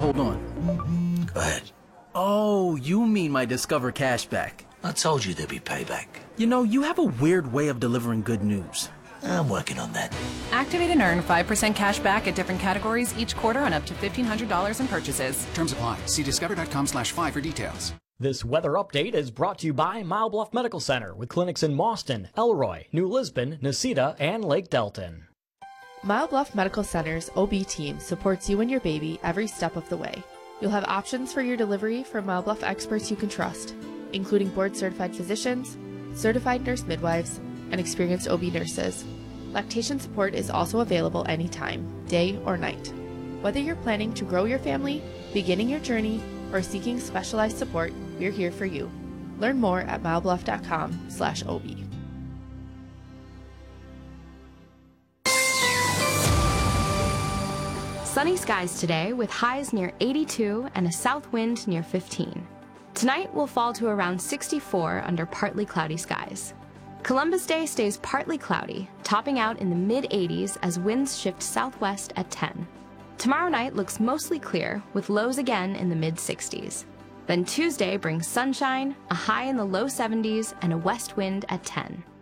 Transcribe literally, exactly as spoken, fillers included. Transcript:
hold on. Go ahead. Oh, you mean my Discover cashback. I told you there'd be payback. You know, you have a weird way of delivering good news. I'm working on that. Activate and earn five percent cash back at different categories each quarter on up to fifteen hundred dollars in purchases. Terms apply. See discover.com slash five for details. This weather update is brought to you by Mile Bluff Medical Center with clinics in Mauston, Elroy, New Lisbon, Necedah, and Lake Delton. Mile Bluff Medical Center's O B team supports you and your baby every step of the way. You'll have options for your delivery from Mile Bluff experts you can trust, including board-certified physicians, certified nurse midwives, and experienced O B nurses. Lactation support is also available anytime, day or night. Whether you're planning to grow your family, beginning your journey, or seeking specialized support, we're here for you. Learn more at milebluff.com slash OB. Sunny skies today with highs near eighty-two and a south wind near fifteen. Tonight will fall to around sixty-four under partly cloudy skies. Columbus Day stays partly cloudy, topping out in the mid eighties as winds shift southwest at ten. Tomorrow night looks mostly clear, with lows again in the mid sixties. Then Tuesday brings sunshine, a high in the low seventies, and a west wind at ten.